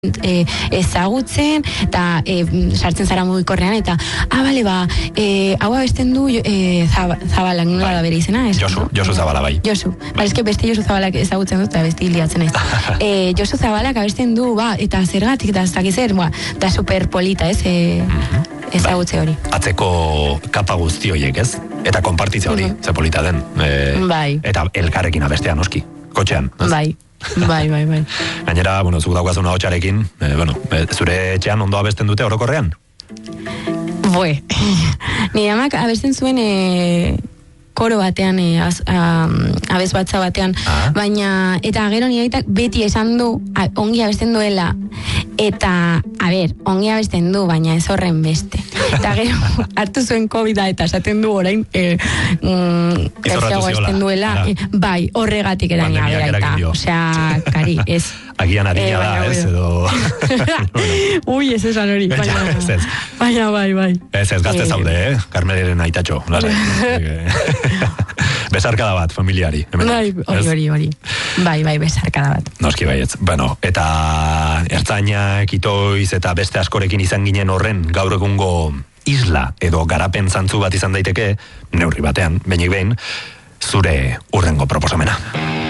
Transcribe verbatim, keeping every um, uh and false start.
E, ezagutzen eta e, sartzen zara mugikorrean eta ah, bale, ba, e, hau abesten du e, zab, Zabalak, nola bai. Da bere izena? Ez, Josu, Josu Zabala, bai. Josu, bai. Eske beste Josu Zabalak ezagutzen dut eta beste hiliatzen naiz. e, Josu Zabalak abesten du, ba, eta zergatik eta ez dakiz zer, ba, da super polita, ez, e, mm-hmm. ezagutze hori. Atzeko kapa guzti horiek, ez? Eta konpartitze hori, mm-hmm. ze polita den. E, bai. Eta elkarrekin abestean, oski, kotxean. Ez? Bai. Bai, bai, bai. Gainera, bueno, zuk daukazuna hotxarekin, eh, bueno, zure etxean ondo abesten dute orokorrean? Bue, nire amak abesten zuen e, koro batean, e, az, a, abez batza batean, ah. baina, eta gero nire aitak beti esan du, a, ongi abesten duela, eta, a ber, ongi abesten du, baina ez horren beste. Eta gero, hartu zuen COVID-a eta esaten du orain, e, mm, terziago abesten duela, e, bai, horregatik edan nire aita. Osea, kari, ez. Agian adina da, ez, edo... Ui, ez esan hori, baina... ez, ez. Baina, bai, bai. Ez, ez, gazte zaude, eh? Carmeliren aitatxo, lasai. Besarkada bat, familiari. Bai, hori, hori, hori. Bai, bai, besarkada bat. Noski baietz. Bueno, eta ertzainak, itoiz, eta beste askorekin izan ginen horren gaur egungo isla edo garapen zantzu bat izan daiteke, neurri batean, behinik behin, zure urrengo proposamena.